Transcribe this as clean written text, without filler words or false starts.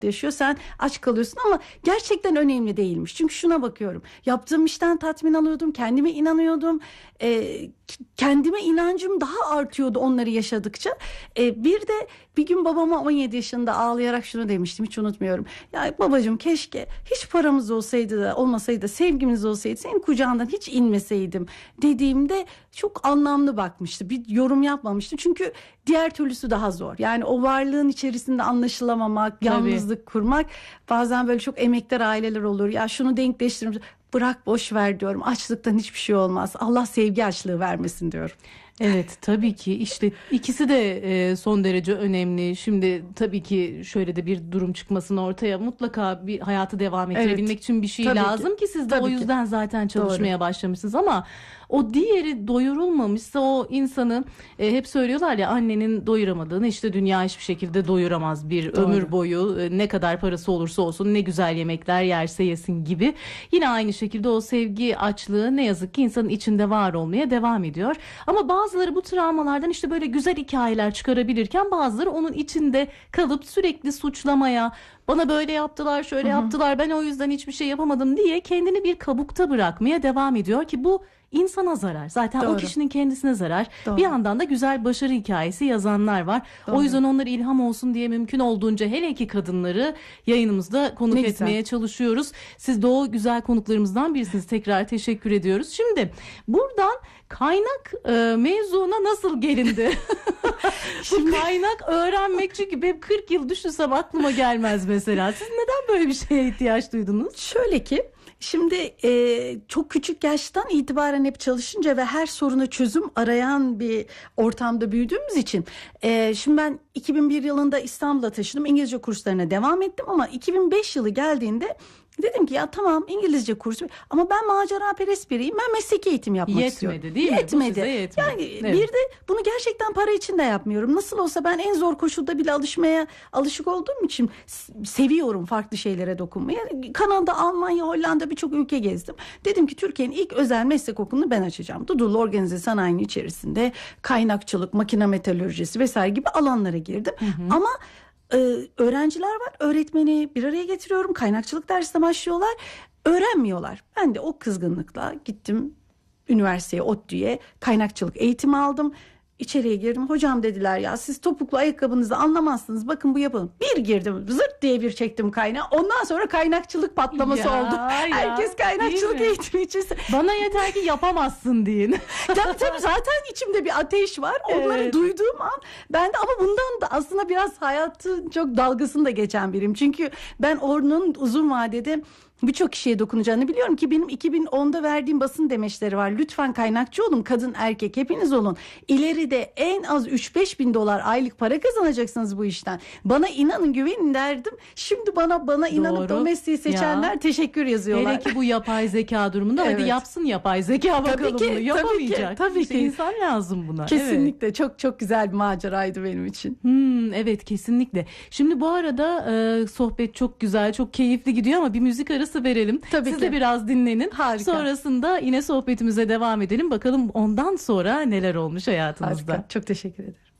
yaşıyor. Sen aç kalıyorsun ama gerçekten önemli değilmiş. Çünkü şuna bakıyorum. Yaptığım işten tatmin alıyordum. Kendime inanıyordum. Kendime inancım daha artıyordu onları yaşadıkça. Bir de bir gün babama 17 yaşında ağlayarak şunu demiştim. Hiç unutmuyorum. Ya babacığım keşke hiç paramız olsaydı da olmasaydı, sevgimiz olsaydı, senin kucağından hiç inmeseydim dediğimde çok anlamlı bakmıştı. Bir yorum yapmamıştı. Çünkü diğer türlüsü daha zor. Yani o varlığın içerisinde anlaşılamamak, yalnızlık kurmak. Bazen böyle çok emektar aileler olur. Ya şunu denkleştirin. Bırak boş ver diyorum. Açlıktan hiçbir şey olmaz. Allah sevgi açlığı vermesin diyorum. Evet, tabii ki işte ikisi de son derece önemli. Şimdi tabii ki şöyle de bir durum çıkmasın ortaya, mutlaka bir hayatı devam ettirebilmek için bir şey tabii lazım ki siz de tabii o yüzden zaten çalışmaya başlamışsınız, ama o diğeri doyurulmamışsa o insanı hep söylüyorlar ya, annenin doyuramadığını işte dünya hiçbir şekilde doyuramaz, bir ömür boyu ne kadar parası olursa olsun, ne güzel yemekler yerse yesin gibi. Yine aynı şekilde o sevgi açlığı ne yazık ki insanın içinde var olmaya devam ediyor. Ama bazıları bu travmalardan işte böyle güzel hikayeler çıkarabilirken bazıları onun içinde kalıp sürekli suçlamaya, bana böyle yaptılar, şöyle yaptılar, ben o yüzden hiçbir şey yapamadım diye kendini bir kabukta bırakmaya devam ediyor ki bu insana zarar. Zaten o kişinin kendisine zarar. Bir yandan da güzel başarı hikayesi yazanlar var. O yüzden onlara ilham olsun diye mümkün olduğunca hele ki kadınları yayınımızda konuk etmeye çalışıyoruz. Siz de o güzel konuklarımızdan birisiniz. Tekrar teşekkür ediyoruz. Şimdi buradan kaynak mevzuna nasıl gelindi? Bu kaynak öğrenmek, çünkü benim 40 yıl düşünsem aklıma gelmez mesela. Siz neden böyle bir şeye ihtiyaç duydunuz? Şöyle ki, şimdi çok küçük yaştan itibaren hep çalışınca ve her soruna çözüm arayan bir ortamda büyüdüğümüz için şimdi ben 2001 yılında İstanbul'a taşındım. İngilizce kurslarına devam ettim ama 2005 yılı geldiğinde dedim ki ya tamam İngilizce kursu ama ben maceraperest biriyim. Ben mesleki eğitim yapmak istiyorum. Yetmedi değil mi? Yetmedi. Yetmedi. Yani bir de bunu gerçekten para için de yapmıyorum. Nasıl olsa ben en zor koşulda bile alışmaya alışık olduğum için seviyorum farklı şeylere dokunmayı. Kanada, Almanya, Hollanda birçok ülke gezdim. Dedim ki Türkiye'nin ilk özel meslek okulunu ben açacağım. Dudullu organize sanayinin içerisinde kaynakçılık, makine metalürjisi vesaire gibi alanlara girdim. Ama öğrenciler var, öğretmeni bir araya getiriyorum, kaynakçılık dersine başlıyorlar, öğrenmiyorlar. Ben de o kızgınlıkla gittim üniversiteye, ODTÜ'ye kaynakçılık eğitimi aldım. İçeriye girdim. Hocam dediler ya siz topuklu ayakkabınızı anlamazsınız. Bakın bu yapalım. Bir girdim. Zırt diye bir çektim kaynağı. Ondan sonra kaynakçılık patlaması oldu. Herkes kaynakçılık eğitimi için. Bana yeter ki yapamazsın deyin. Tabii zaten içimde bir ateş var. Onları duyduğum an ben de, ama bundan da aslında biraz hayatın çok dalgasını da geçen biriyim. Çünkü ben onun uzun vadede birçok kişiye dokunacağını biliyorum ki benim 2010'da verdiğim basın demeçleri var. Lütfen kaynakçı olun, kadın erkek hepiniz olun. İleride en az 3-5 bin dolar aylık para kazanacaksınız bu işten. Bana inanın, güvenin derdim. Şimdi bana inanıp o mesleği seçenler teşekkür yazıyorlar. Hele ki bu yapay zeka durumunda hadi yapsın yapay zeka bakalım bunu. Yapamayacak. Tabii işte ki. İnsan lazım buna. Kesinlikle çok güzel bir maceraydı benim için. Evet, kesinlikle. Şimdi bu arada sohbet çok güzel, çok keyifli gidiyor ama bir müzik arası verelim. Siz de biraz dinlenin. Harika. Sonrasında yine sohbetimize devam edelim. Bakalım ondan sonra neler olmuş hayatınızda. Harika. Çok teşekkür ederim.